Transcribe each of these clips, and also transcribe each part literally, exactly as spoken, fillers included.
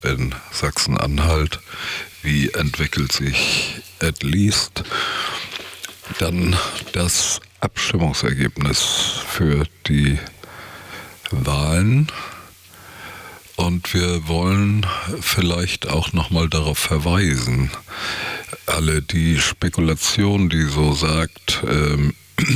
in Sachsen-Anhalt, wie entwickelt sich at least dann das Abstimmungsergebnis für die Wahlen. Und wir wollen vielleicht auch nochmal darauf verweisen, alle die Spekulation, die so sagt, ähm,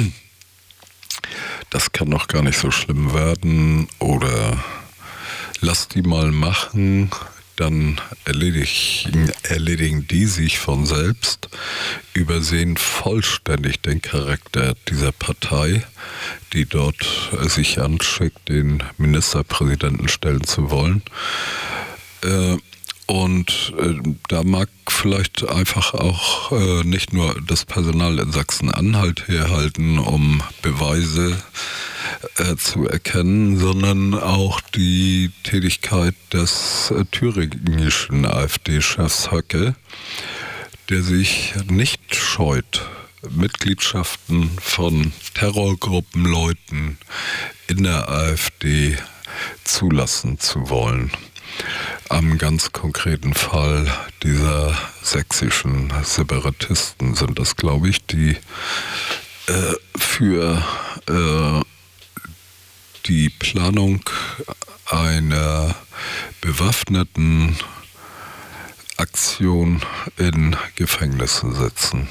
das kann doch gar nicht so schlimm werden oder lass die mal machen, dann erledigen, erledigen die sich von selbst, übersehen vollständig den Charakter dieser Partei, die dort sich anschickt, den Ministerpräsidenten stellen zu wollen. Äh, Und äh, da mag vielleicht einfach auch äh, nicht nur das Personal in Sachsen-Anhalt herhalten, um Beweise äh, zu erkennen, sondern auch die Tätigkeit des äh, thüringischen AfD-Chefs Höcke, der sich nicht scheut, Mitgliedschaften von Terrorgruppenleuten in der AfD zulassen zu wollen. Am ganz konkreten Fall dieser sächsischen Separatisten sind das, glaube ich, die äh, für äh, die Planung einer bewaffneten Aktion in Gefängnissen sitzen.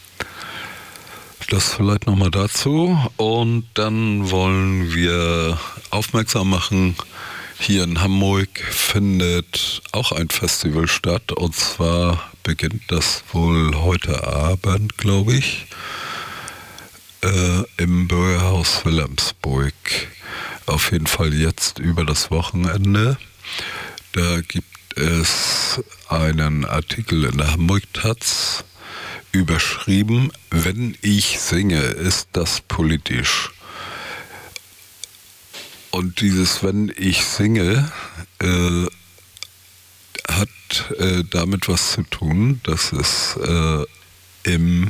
Das vielleicht nochmal dazu. Und dann wollen wir aufmerksam machen, hier in Hamburg findet auch ein Festival statt, und zwar beginnt das wohl heute Abend, glaube ich, äh, im Bürgerhaus Wilhelmsburg. Auf jeden Fall jetzt über das Wochenende. Da gibt es einen Artikel in der Hamburg-Taz, überschrieben, wenn ich singe, ist das politisch. Und dieses wenn ich singe äh, hat äh, damit was zu tun, dass es äh, im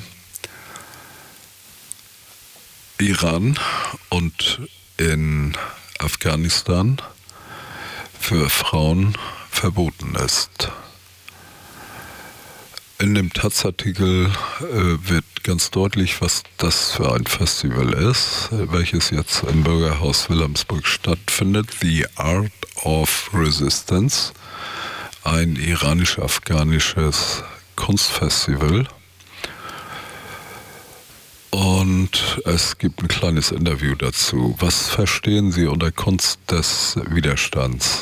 Iran und in Afghanistan für Frauen verboten ist. In dem Taz-Artikel äh, wird ganz deutlich, was das für ein Festival ist, welches jetzt im Bürgerhaus Wilhelmsburg stattfindet. The Art of Resistance, ein iranisch-afghanisches Kunstfestival. Und es gibt ein kleines Interview dazu. Was verstehen Sie unter Kunst des Widerstands?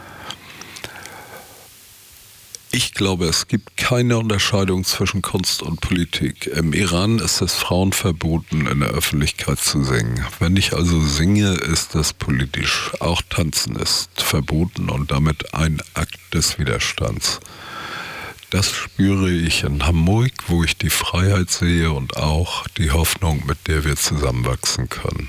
Ich glaube, es gibt keine Unterscheidung zwischen Kunst und Politik. Im Iran ist es Frauen verboten, in der Öffentlichkeit zu singen. Wenn ich also singe, ist das politisch. Auch Tanzen ist verboten und damit ein Akt des Widerstands. Das spüre ich in Hamburg, wo ich die Freiheit sehe und auch die Hoffnung, mit der wir zusammenwachsen können.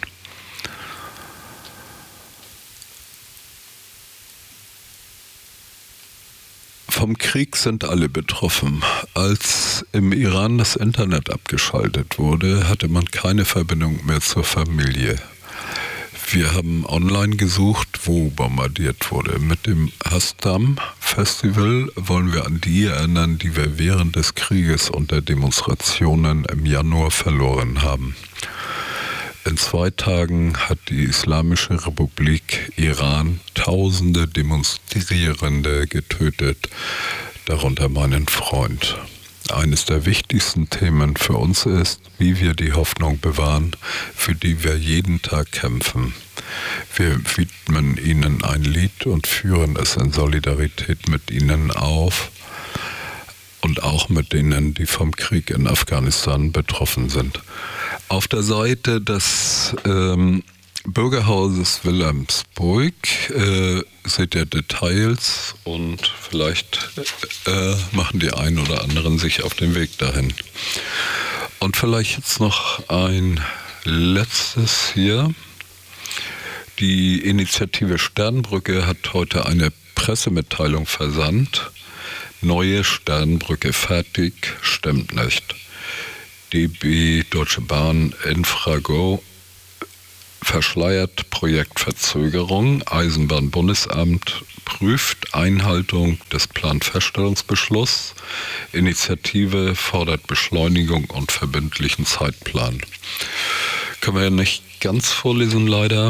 Vom Krieg sind alle betroffen. Als im Iran das Internet abgeschaltet wurde, hatte man keine Verbindung mehr zur Familie. Wir haben online gesucht, wo bombardiert wurde. Mit dem Hasdam Festival wollen wir an die erinnern, die wir während des Krieges und der Demonstrationen im Januar verloren haben. In zwei Tagen hat die Islamische Republik Iran tausende Demonstrierende getötet, darunter meinen Freund. Eines der wichtigsten Themen für uns ist, wie wir die Hoffnung bewahren, für die wir jeden Tag kämpfen. Wir widmen ihnen ein Lied und führen es in Solidarität mit ihnen auf und auch mit denen, die vom Krieg in Afghanistan betroffen sind. Auf der Seite des ähm, Bürgerhauses Wilhelmsburg äh, seht ihr Details und vielleicht äh, machen die einen oder anderen sich auf den Weg dahin. Und vielleicht jetzt noch ein letztes hier. Die Initiative Sternbrücke hat heute eine Pressemitteilung versandt. Neue Sternbrücke fertig, stimmt nicht. D B Deutsche Bahn Infrago verschleiert Projektverzögerung. Eisenbahnbundesamt prüft Einhaltung des Planfeststellungsbeschlusses. Initiative fordert Beschleunigung und verbindlichen Zeitplan. Können wir ja nicht ganz vorlesen, leider.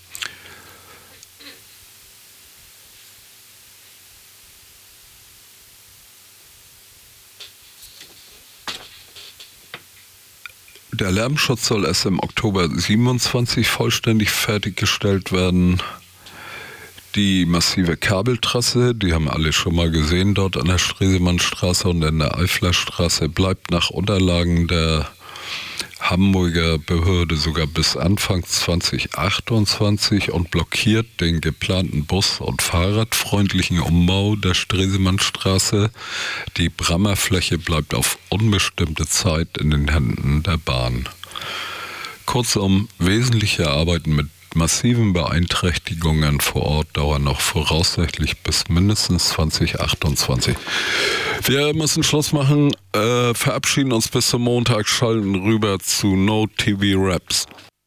Der Lärmschutz soll erst im Oktober siebenundzwanzig vollständig fertiggestellt werden. Die massive Kabeltrasse, die haben alle schon mal gesehen dort an der Stresemannstraße und in der Eiflerstraße, bleibt nach Unterlagen der Hamburger Behörde sogar bis Anfang zwanzig achtundzwanzig und blockiert den geplanten bus- und fahrradfreundlichen Umbau der Stresemannstraße. Die Brammerfläche bleibt auf unbestimmte Zeit in den Händen der Bahn. Kurzum, wesentliche Arbeiten mit massiven Beeinträchtigungen vor Ort dauern noch voraussichtlich bis mindestens zwanzig achtundzwanzig. Wir müssen Schluss machen, äh, verabschieden uns bis zum Montag, schalten rüber zu No T V Raps.